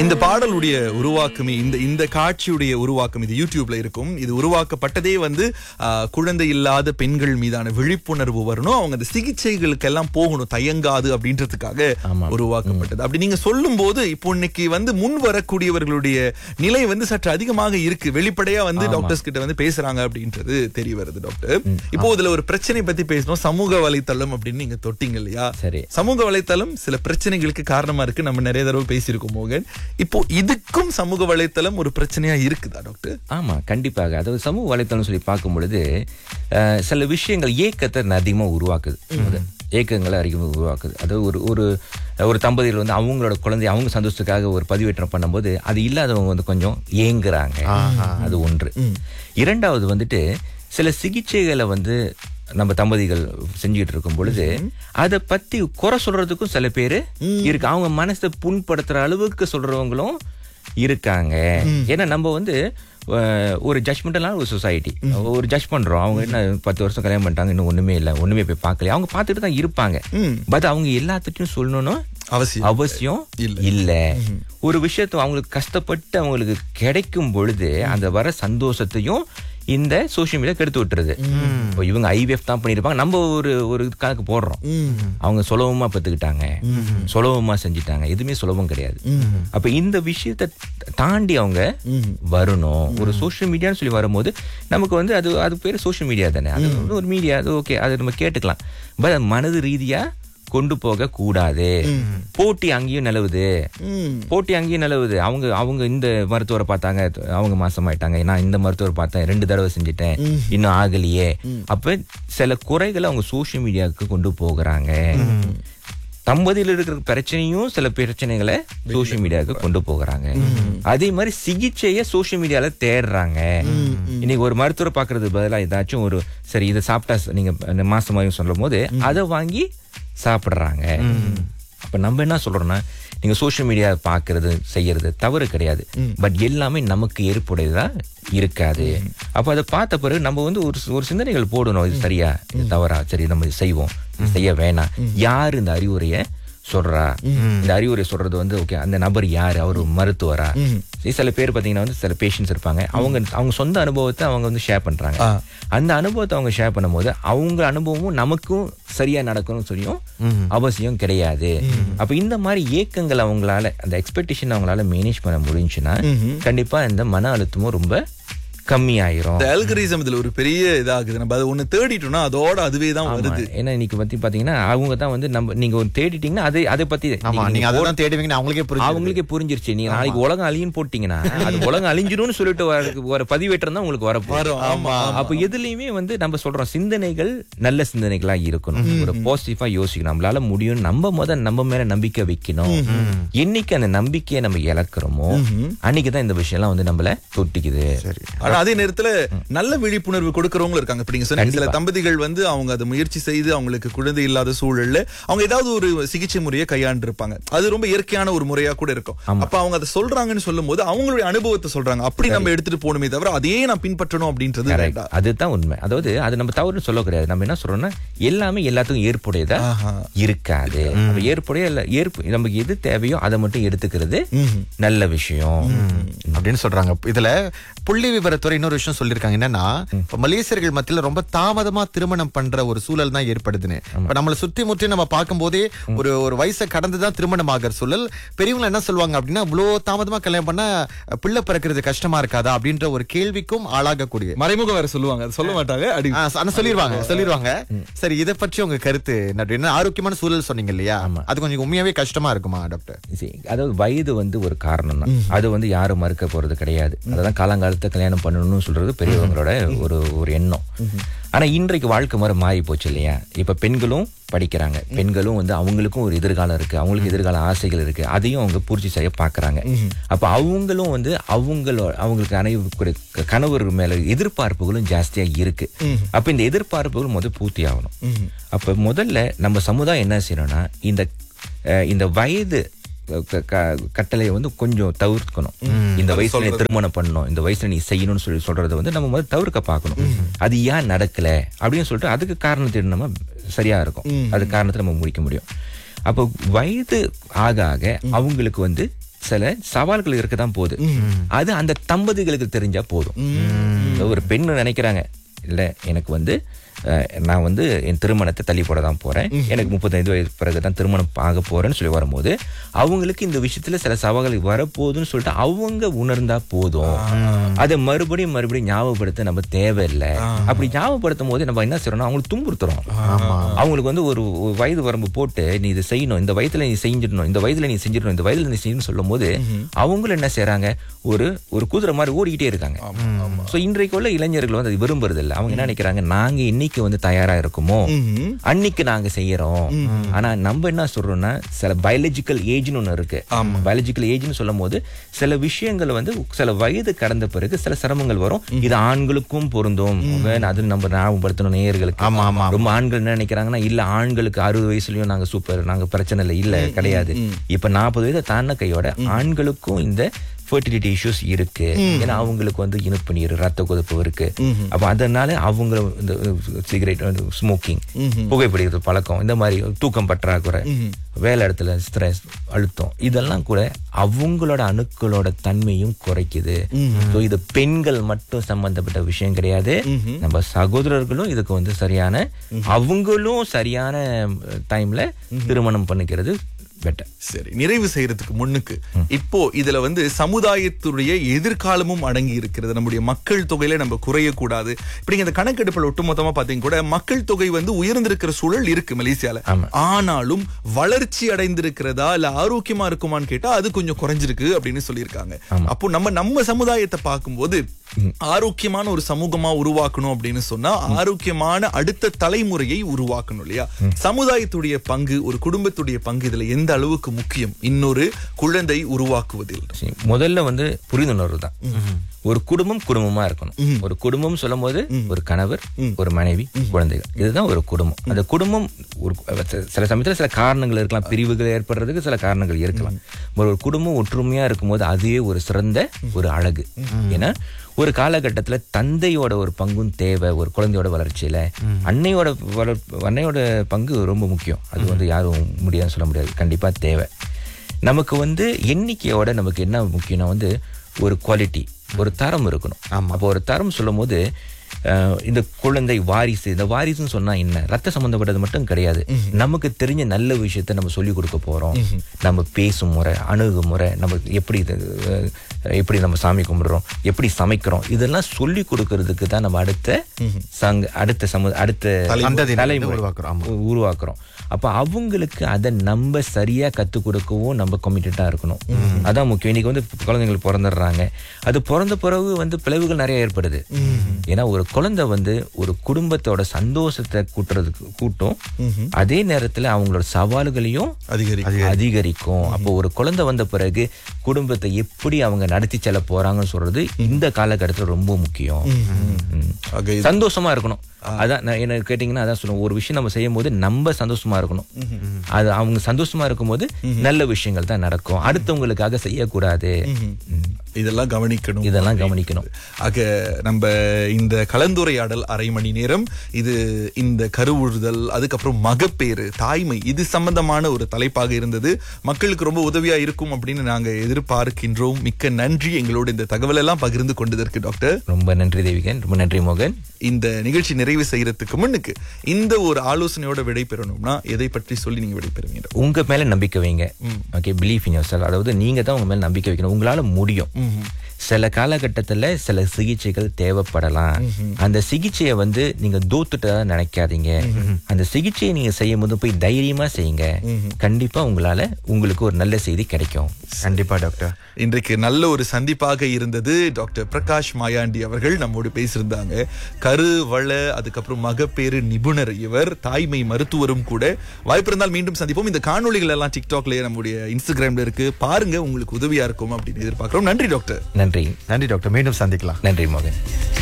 இந்த பாடலுடைய உருவாக்கமே இந்த காட்சியுடைய உருவாக்கம் இது யூடியூப்ல இருக்கும். இது உருவாக்கப்பட்டதே குழந்தை இல்லாத பெண்கள் மீதான விழிப்புணர்வு வரணும், அவங்க அந்த சிகிச்சைகளுக்கு எல்லாம் போகணும் தயங்காது அப்படின்றதுக்காக உருவாக்கப்பட்டது. அப்படி நீங்க சொல்லும் போது இப்போ இன்னைக்கு முன் வரக்கூடியவர்களுடைய நிலை சற்று அதிகமாக இருக்கு. வெளிப்படையா டாக்டர்ஸ் கிட்ட பேசுறாங்க அப்படின்றது தெரிய வருது. டாக்டர், இப்போ இதுல ஒரு பிரச்சனை பத்தி பேசணும், சமூக வலைத்தளம் அப்படின்னு நீங்க தொட்டீங்க இல்லையா? சரி, சமூக வலைத்தளம் சில பிரச்சனைகளுக்கு காரணமா இருக்கு, நம்ம நிறைய தடவை பேசியிருக்கோம் மோகன். இப்போ இதுக்கும் சமூக வலைத்தளம் ஒரு பிரச்சனையா இருக்குதா டாக்டர்? ஆமா, கண்டிப்பாக. அதாவது சமூக வலைத்தளம் சொல்லி பார்க்கும் பொழுது சில விஷயங்கள் ஏக்கத்தை அதிகமா உருவாக்குது, ஏக்கங்களை அதிகமாக உருவாக்குது. அதாவது ஒரு தம்பதியில் அவங்களோட குழந்தை அவங்க சந்தோஷத்துக்காக ஒரு பதிவேற்றம் பண்ணும்போது அது இல்லாதவங்க கொஞ்சம் ஏங்குறாங்க. அது ஒன்று. இரண்டாவது சில சிகிச்சைகளை நம்ம தம்பதிகள் செஞ்சுட்டு இருக்கும் பொழுது அதை பத்தி குறை சொல்றதுக்கும் சில பேரு இருக்கு. அவங்க மனசை புண்படுத்துற அளவுக்கு சொல்றவங்களும் இருக்காங்க. ஏன்னா நம்ம ஒரு ஜட்ஜ்மெண்டலான ஒரு சொசைட்டி, ஒரு ஜட்ஜ் பண்றோம். அவங்க என்ன 10 வருஷம் கல்யாணம் பண்ணிட்டாங்க, இன்னும் ஒண்ணுமே இல்லை, ஒண்ணுமே போய் பார்க்கல. அவங்க பார்த்துட்டு தான் இருப்பாங்க. பட் அவங்க எல்லாத்துட்டையும் சொல்லணும்னு அவசியம் இல்ல. ஒரு விஷயத்த அவங்களுக்கு கஷ்டப்பட்டு அவங்களுக்கு கிடைக்கும் பொழுது அந்த வர சந்தோஷத்தையும் இந்த சோசியல் மீடியா கெடுத்து விட்டுருது. இப்போ இவங்க IVF தான் பண்ணிருப்பாங்க, நம்ம ஒரு கணக்கு போடுறோம். அவங்க சுலபமா பெற்றுக்கிட்டாங்க, சுலபமா செஞ்சுட்டாங்க, எதுவுமே சுலபம் கிடையாது. அப்ப இந்த விஷயத்தை தாண்டி அவங்க வரணும். ஒரு சோசியல் மீடியான்னு சொல்லி வரும்போது நமக்கு அது பேரு சோசியல் மீடியா தானே, அது ஒரு மீடியா, அது ஓகே, அதை நம்ம கேட்டுக்கலாம். பட் மனது ரீதியா கொண்டு போக கூடாது. போட்டி அங்கேயும் நிலவுது. அவங்க இந்த மருத்துவரை பார்த்தாங்க, அவங்க மாசமாயிட்டாங்க, நான் இந்த மருத்துவரை பார்த்தேன், 2 தடவை செஞ்சுட்டேன், இன்னும் ஆகலையே. அப்ப சில குறைகளை அவங்க சோசியல் மீடியாவுக்கு கொண்டு போகிறாங்க. தம்பதியில் இருக்கிற பிரச்சனையும் சில பிரச்சனைகளை சோசியல் மீடியாவுக்கு கொண்டு போகிறாங்க. அதே மாதிரி சிகிச்சைய சோசியல் மீடியால தேடுறாங்க. இன்னைக்கு ஒரு மருத்துவரை பாக்குறது பதிலாக ஏதாச்சும் ஒரு சரி இதை சாப்பிட்டா நீங்க மாசமாயும் சொல்லும் போது அதை வாங்கி சாப்பிடுறாங்க. அப்ப நம்ம என்ன சொல்றோம்னா, நீங்க சோசியல் மீடியா பாக்குறது செய்யறது தவறு கிடையாது, பட் எல்லாமே நமக்கு ஏற்புடையதா இருக்காது. அப்ப அதை பார்த்த பிறகு நம்ம ஒரு சிந்தனைகள் போடணும், இது சரியா இது தவறா, சரி நம்ம செய்வோம், செய்ய வேணாம். யாரு இந்த அறிவுரையை சொல்றா, இந்த அறிவுரை சொல்றது ஓகே, அந்த நபர் யாரு, அவரு மருத்துவரா? சில பேர் பாத்தீங்கன்னா சில பேஷண்ட்ஸ் இருப்பாங்க, அவங்க சொந்த அனுபவத்தை அவங்க ஷேர் பண்றாங்க. அந்த அனுபவத்தை அவங்க ஷேர் பண்ணும் போது அவங்க அனுபவமும் நமக்கும் சரியா நடக்கணும்னு சொல்லியும் அவசியம் கிடையாது. அப்ப இந்த மாதிரி ஏக்கங்கள் அவங்களால, அந்த எக்ஸ்பெக்டேஷன் அவங்களால மேனேஜ் பண்ண முடிஞ்சுன்னா கண்டிப்பா இந்த மன அழுத்தமும் ரொம்ப கம்மியாயிரும். அல்கரிதம் இதுல ஒரு பெரிய இதாகுது. நம்ம அதை ஒண்ணு தேடிட்டோம்னா அதோட அதுவே தான் வருது. ஏன்னா இன்னைக்கு பாத்தீங்கன்னா அவங்க தான் நம்ம நீங்க ஒரு தேடிட்டீங்கன்னா அதை பத்தி நீங்க அதான் தேடுவீங்கன்னு அவங்களுக்கே புரிஞ்சிருச்சு. நீங்க நாளைக்கு உலகம் அழியுன்னு போட்டீங்கன்னா அது உலகம் அழிஞ்சிடும்னு சொல்லிட்டு ஒரு பதிவேற்றம் தான் உங்களுக்கு வரப்போம். அப்ப எதுலயுமே நம்ம சொல்றோம், சிந்தனைகள் நல்ல சிந்தனைகளா இருக்கணும், ஒரு பாசிட்டிவா யோசிக்கணும், நம்மளால முடியும், நம்ம மேல நம்பிக்கை வைக்கணும். என்னைக்கு அந்த நம்பிக்கையை நம்ம இழக்கிறோமோ அன்னைக்குதான் இந்த விஷயம் எல்லாம் நம்மள தொட்டிக்குது. அதே நேரத்துல நல்ல விழிப்புணர்வு கொடுக்கறவங்க இருக்காங்க. இப்ப நீங்க சொன்னீங்க சில தம்பதிகள் அவங்க அதை முயற்சி செய்து அவங்களுக்கு குழந்தை இல்லாத சூழல்ல அவங்க ஏதாவது ஒரு சிகிச்சை முறையை கையாண்டு இருப்பாங்க, அது ரொம்ப இயற்கையான ஒரு முறையா கூட இருக்கும். அப்ப அவங்க அதை சொல்றாங்கன்னு சொல்லும் போது அவங்களுடைய அனுபவத்தை சொல்றாங்க, அப்படி நம்ம எடுத்துட்டு போகணுமே தவிர அதையே நான் பின்பற்றணும் அப்படின்றது அதுதான் உண்மை. அதாவது அது நம்ம தவறு சொல்ல கிடையாது. நம்ம என்ன சொல்றோம்னா எல்லாமே எல்லாத்துக்கும் ஏற்புடையதா இருக்காது. நமக்கு எது தேவையோ அதை மட்டும் எடுத்துக்கிறது நல்ல விஷயம் அப்படின்னு சொல்றாங்க. இதுல புள்ளி விவரத்துறை இன்னொரு விஷயம் சொல்லிருக்காங்க, என்னன்னா மலேசியர்கள் மத்தியில ரொம்ப தாமதமா திருமணம் பண்ற ஒரு சூழல் தான் ஏற்படுதுன்னு. இப்ப நம்மளை சுற்றி முற்றி நம்ம பார்க்கும் போதே ஒரு வயசை கடந்துதான் திருமணம் ஆகிற சூழல். பெரியவங்க என்ன சொல்லுவாங்க அப்படின்னா, இவ்வளவு தாமதமா கல்யாணம் பண்ணா பிள்ளை பிறக்கிறது கஷ்டமா இருக்காதா அப்படின்ற ஒரு கேள்விக்கும் ஆளாகக்கூடிய மறைமுகம் வேற சொல்லுவாங்க, சொல்ல மாட்டாங்க, சொல்லிடுவாங்க. சரி, இதை பற்றி உங்க கருத்து என்ன? ஆரோக்கியமான சூழல் சொன்னீங்க இல்லையா, அது கொஞ்சம் உண்மையாவே கஷ்டமா இருக்குமா டாக்டர்? அதாவது வயது ஒரு காரணம் தான், அது யாரும் மறுக்க போறது கிடையாது. அதான் காலங்காலத்தை கல்யாணம் பண்ணணும்னு சொல்றது பெரியவங்களோட ஒரு எண்ணம். ஆனா இன்றைக்கு வாழ்க்கை முறை மாறி போச்சு இல்லையா? இப்ப பெண்களும் படிக்கிறாங்க, பெண்களும் அவங்களுக்கும் ஒரு எதிர்காலம் இருக்கு, அவங்களுக்கு எதிர்கால ஆசைகள் இருக்கு, அதையும் அவங்க பூர்த்தி செய்ய பாக்குறாங்க. அப்ப அவங்களும் அவங்களுக்கு அனைவருக்கு கணவர் மேல எதிர்பார்ப்புகளும் ஜாஸ்தியா இருக்கு. அப்ப இந்த எதிர்பார்ப்புகள் பூர்த்தி ஆகணும். அப்ப முதல்ல நம்ம சமுதாயம் என்ன செய்யணும்னா, இந்த வயது கட்டளையை கொஞ்சம் தவிர்க்கணும். இந்த வயசுல திருமணம் பண்ணணும், இந்த வயசுல நீ செய்யணும்னு சொல்றதை நம்ம முதல்ல தவிர்க்க பார்க்கணும். அது ஏன் நடக்கல அப்படின்னு சொல்லிட்டு அதுக்கு காரணத்தை நம்ம சரியா இருக்கும், அது காரணத்தை நம்ம முடிக்க முடியும். அப்போ வயது ஆக ஆக அவங்களுக்கு சில சவால்கள் இருக்கதான் போகுது. அது அந்த தம்பதிகளுக்கு தெரிஞ்சா போதும். ஒரு பெண் நினைக்கிறாங்க, இல்ல எனக்கு வந்து நான் வந்து என் திருமணத்தை தள்ளி போட தான் போறேன், எனக்கு 35 வயது பிறகுதான் திருமணம் ஆக போறேன்னு சொல்லி வரும்போது அவங்களுக்கு இந்த விஷயத்துல சில சவால்கள் வரப்போகுதுன்னு சொல்லிட்டு அவங்க உணர்ந்தா போதும். அதை மறுபடியும் ஞாபகப்படுத்த நம்ம தேவையில்லை. அப்படி ஞாபகப்படுத்தும் போது நம்ம என்ன செய்யறோம், அவங்களுக்கு துன்புறுத்துறோம். அவங்களுக்கு வந்து ஒரு வயது வரம்பு போட்டு நீ இதை செய்யணும், இந்த வயதுல நீ செஞ்சிடணும், இந்த வயதுல நீ செஞ்சிடணும், இந்த வயதுல நீ செய்யணும்னு சொல்லும் போது அவங்களும் என்ன செய்யறாங்க, ஒரு குதிரை மாதிரி ஓடிக்கிட்டே இருக்காங்க. சோ இன்றைக்கு உள்ள இளைஞர்கள் வந்து அது விரும்புறது இல்லை. அவங்க என்ன நினைக்கிறாங்க, நாங்க இன்னைக்கு வந்து தயாரா இருக்குமோ அன்னைக்கு நாங்க செய்யறோம். ஆனா நம்ம என்ன சொல்றோம்னா, சில பயாலஜிக்கல் ஏஜ்னு ஒண்ணு இருக்கு. பயாலஜிக்கல் ஏஜ்னு சொல்லும் போது சில விஷயங்கள் வந்து சில வயது கடந்த பிறகு சில சிரமங்கள் வரும். இது ஆண்களுக்கும் பொருந்தும். அது நம்ம ஞாபகப்படுத்தணும் நேயர்களுக்கு. ரொம்ப ஆண்கள் என்ன நினைக்கிறாங்கன்னா, இல்ல ஆண்களுக்கு 60 வயசுலயும் நாங்க சூப்பர், நாங்க பிரச்சனை இல்லை. இல்ல கிடையாது. இப்ப 40 வயது தாண்ட கையோட ஆண்களுக்கும் இந்த ஃபெர்டிலிட்டி இஷ்யூஸ் இருக்கு. ஏன்னா அவங்களுக்கு வந்து இனிப்பு நீர், ரத்த கொதிப்பு இருக்கு. அப்ப அதனால அவங்க இந்த சிகரெட், ஸ்மோக்கிங், புகைப்பிடிக்கிறது பழக்கம், இந்த மாதிரி தூக்கம் பற்றாக்குறை, வேலை இடத்துல ஸ்ட்ரெஸ், அழுத்தம், இதெல்லாம் கூட அவங்களோட அணுக்களோட தன்மையும் குறைக்குது. இது பெண்கள் மட்டும் சம்பந்தப்பட்ட விஷயம் கிடையாது. நம்ம சகோதரர்களும் இதுக்கு வந்து அவங்களும் சரியான டைம்ல திருமணம் பண்ணிக்கிறது பெட்டர். சரி, நிறைவு செய்யறதுக்கு முன்னுக்கு இப்போ இதுல வந்து சமுதாயத்துடைய எதிர்காலமும் அடங்கி இருக்கிறது. நம்முடைய மக்கள் தொகையில நம்ம குறையக்கூடாது. இப்படி இந்த கணக்கெடுப்பில் ஒட்டுமொத்தமா பாத்தீங்க கூட மக்கள் தொகை வந்து உயர்ந்திருக்கிற சூழல் இருக்கு மலேசியால. ஆனாலும் வளர்ச்சி அடைந்திருக்கிறதா இல்ல ஆரோக்கியமா இருக்குமான்னு கேட்டா அது கொஞ்சம் குறைஞ்சிருக்கு அப்படின்னு சொல்லியிருக்காங்க. அப்போ நம்ம சமுதாயத்தை பார்க்கும்போது ஆரோக்கியமான ஒரு சமூகமா உருவாக்கணும் அப்படின்னு சொன்னா ஆரோக்கியமான அடுத்த தலைமுறையை உருவாக்கணும் இல்லையா? சமுதாயத்துடைய பங்கு, ஒரு குடும்பத்துடைய பங்கு இதுல எந்த அளவுக்கு முக்கியம் இன்னொரு குழந்தை உருவாக்குவதில்? முதல்ல வந்து புரிந்துணர்வு தான். ஒரு குடும்பமா இருக்கணும். ஒரு குடும்பம் சொல்லும் போது ஒரு கணவர், ஒரு மனைவி, குழந்தைகள், இதுதான் ஒரு குடும்பம். அந்த குடும்பம் சில சமயத்துல சில காரணங்கள் இருக்கலாம், பிரிவுகள் ஏற்படுறதுக்கு சில காரணங்கள் இருக்கலாம். ஒரு குடும்பம் ஒற்றுமையா இருக்கும்போது அதுவே ஒரு சிறந்த ஒரு அழகு. ஏன்னா ஒரு காலகட்டத்துல தந்தையோட ஒரு பங்கும் தேவை ஒரு குழந்தையோட வளர்ச்சியில. அன்னையோட பங்கு ரொம்ப முக்கியம். அது வந்து யாரும் முடியாதுன்னு சொல்ல முடியாது, கண்டிப்பா தேவை. நமக்கு வந்து எண்ணிக்கையோட நமக்கு என்ன முக்கியம்னா வந்து ஒரு குவாலிட்டி, ஒரு தரம் இருக்கணும். அப்போ ஒரு தரம் சொல்லும் போது இந்த குழந்தை வாரிசு, இந்த வாரிசுன்னு சொன்னா என்ன, ரத்த சம்பந்தப்பட்டது மட்டும் கிடையாது. நமக்கு தெரிஞ்ச நல்ல விஷயத்த நம்ம சொல்லிக் கொடுக்க போறோம். நம்ம பேசும் முறை, அணுகுமுறை, நம்ம எப்படி நம்ம சாமி கும்பிடுறோம், எப்படி சமைக்கிறோம், இதெல்லாம் சொல்லி கொடுக்கறதுக்கு தான் நம்ம அடுத்த தலைமுறை உருவாக்குறோம். அப்ப அவங்களுக்கு அதை நம்ம சரியா கத்துக் கொடுக்கவும் நம்ம கமிட்டடா இருக்கணும். அதான் முக்கியம். இன்னைக்கு வந்து குழந்தைகள் பிறந்துடுறாங்க. அது பிறந்த பிறகு வந்து பிளவுகள் நிறைய ஏற்படுது. ஏன்னா ஒரு குழந்தை வந்து ஒரு குடும்பத்தோட சந்தோஷத்தை கூட்டும், அதே நேரத்துல அவங்களோட சவால்களையும் அதிகரிக்கும். அப்போ ஒரு குழந்தை வந்த பிறகு குடும்பத்தை எப்படி அவங்க நடத்தி செல்ல போறாங்கன்னு சொல்றது இந்த காலகட்டத்தில் ரொம்ப முக்கியம். சந்தோஷமா இருக்கணும். அதான் என்ன கேட்டீங்கன்னா, அதான் சொல்லுவோம், ஒரு விஷயம் நம்ம செய்யும் போது நம்ம சந்தோஷமா இருக்கணும். அது அவங்க சந்தோஷமா இருக்கும் போது நல்ல விஷயங்கள் தான் நடக்கும். அடுத்தவங்களுக்காக செய்யக்கூடாது. இதெல்லாம் கவனிக்கணும். ஆக நம்ம இந்த கலந்துரையாடல் அரை மணி நேரம் இது இந்த கருவுறுதல், அதுக்கப்புறம் மகப்பேறு, தாய்மை, இது சம்பந்தமான ஒரு தலைப்பாக இருந்தது. மக்களுக்கு ரொம்ப உதவியா இருக்கும் அப்படின்னு நாங்க எதிர்பார்க்கின்றோம். மிக்க நன்றி எங்களோட இந்த தகவல் எல்லாம் பகிர்ந்து கொண்டதற்கு டாக்டர். ரொம்ப நன்றி தேவிகன், ரொம்ப நன்றி மோகன். இந்த நிகழ்ச்சி நிறைவு செய்யறதுக்கு முன்னுக்கு இந்த ஒரு ஆலோசனையோட விடை பெறணும்னா எதை பற்றி சொல்லி நீங்க விடை பெறுவீங்க? உங்க மேல நம்பிக்கை வைங்க. Okay, believe in yourself. அதாவது நீங்க தான் உங்க மேல நம்பிக்கை வைக்கணும். உங்களால முடியும். சில காலகட்டத்துல சில சிகிச்சைகள் தேவைப்படலாம். அந்த சிகிச்சையை வந்து நீங்க தோத்துட்டதா நினைக்காதீங்க. அந்த சிகிச்சையை நீங்க செய்யும் போது போய் தைரியமா செய்யுங்க. கண்டிப்பா உங்களுக்கு ஒரு நல்ல செய்தி கிடைக்கும். கண்டிப்பா டாக்டர். இன்றைக்கு நல்ல ஒரு சந்திப்பாக இருந்தது. டாக்டர் பிரகாஷ் மாயாண்டி அவர்கள் நம்மோடு பேசியிருந்தாங்க. கருவள, அதுக்கப்புறம் மகப்பேறு நிபுணர் இவர், தாய்மை மருத்துவரும் கூட. வாய்ப்பு இருந்தால் மீண்டும் சந்திப்போம். இந்த காணொளிகள் எல்லாம் டிக்டாக்ல, நம்முடைய இன்ஸ்டாகிராம்ல இருக்கு, பாருங்க, உங்களுக்கு உதவியா இருக்கும் அப்படின்னு எதிர்பார்க்கிறோம். நன்றி டாக்டர். நன்றி டாக்டர். மீண்டும் சந்திக்கலாம். நன்றி மோகன்.